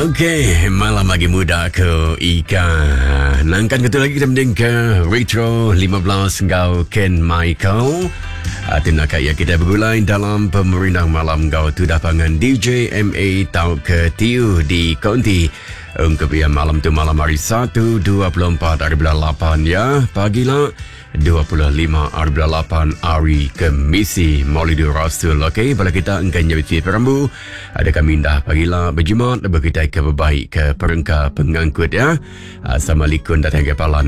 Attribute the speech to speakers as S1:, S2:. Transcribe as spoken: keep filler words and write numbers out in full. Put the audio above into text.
S1: Okey, malam lagi muda ke Ika. Nangkan ketua lagi kita mending ke Retro lima belas Ngau Ken Michael. Atin nak ya kita bergulai dalam pemerintah malam Ngau tu dapangan D J M A tau ke tiu di Konti. Untuk yang malam tu malam hari satu dua puluh empat hari bulan lapan ya. Pagilah dua puluh lima hari bulan lapan hari Kemisi Maulidur Rasul. Okey, bila kita engkan jadi perambu, ada kami dah pagilah berjumat, kita ke berbaik ke perengka pengangkut ya. Assalamualaikum datang ke palan.